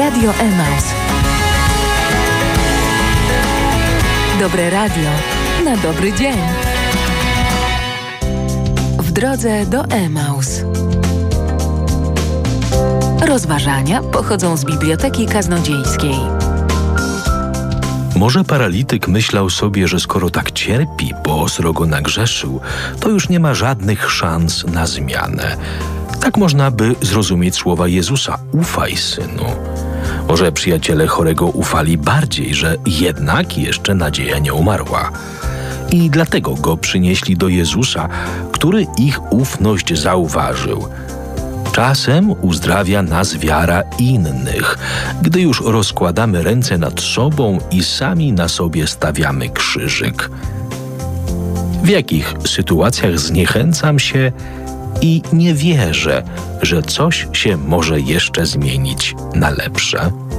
Radio Emaus. Dobre radio na dobry dzień. W drodze do Emaus. Rozważania pochodzą z Biblioteki Kaznodziejskiej. Może paralityk myślał sobie, że skoro tak cierpi, bo srogo nagrzeszył, to już nie ma żadnych szans na zmianę. Tak można by zrozumieć słowa Jezusa: ufaj, synu. Może przyjaciele chorego ufali bardziej, że jednak jeszcze nadzieja nie umarła. I dlatego go przynieśli do Jezusa, który ich ufność zauważył. Czasem uzdrawia nas wiara innych, gdy już rozkładamy ręce nad sobą i sami na sobie stawiamy krzyżyk. W jakich sytuacjach zniechęcam się i nie wierzę, że coś się może jeszcze zmienić na lepsze?